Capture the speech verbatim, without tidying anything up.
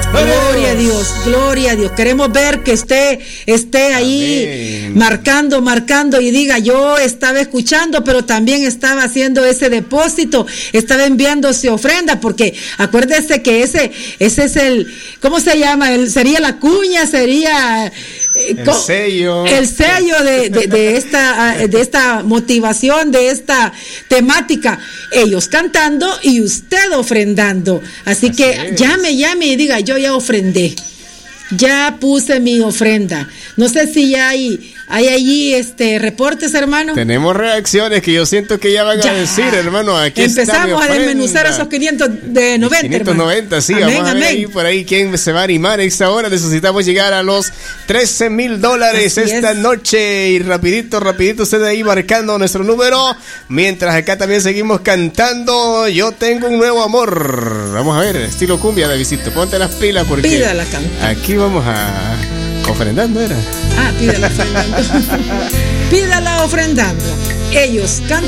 Gloria a Dios, gloria a Dios. Queremos ver que esté, esté ahí Amén. marcando, marcando y diga, yo estaba escuchando, pero también estaba haciendo ese depósito, estaba enviándose ofrenda, porque acuérdese que ese, ese es el, ¿cómo se llama? El, sería la cuña, sería el sello, el sello de, de, de esta, de esta motivación, de esta temática. Ellos cantando y usted ofrendando. Así, Así que es. llame, llame y diga, yo ya ofrendé. Ya puse mi ofrenda. No sé si ya hay, hay allí este, reportes, hermano. Tenemos reacciones que yo siento que ya van ya. a decir, hermano. Aquí empezamos a desmenuzar esos quinientos noventa. quinientos noventa, sí. Amén, vamos a ver amén. Ahí por ahí quién se va a animar a esta hora. Necesitamos llegar a los trece mil dólares esta es. noche. Y rapidito, rapidito, usted ahí marcando nuestro número. Mientras acá también seguimos cantando. Yo tengo un nuevo amor. Vamos a ver, estilo cumbia, Davidito. Ponte las pilas porque Pídala, canta. Aquí vamos a ofrendando, era. Ah, pídala ofrendando. Pídala ofrendando. Ellos cantan.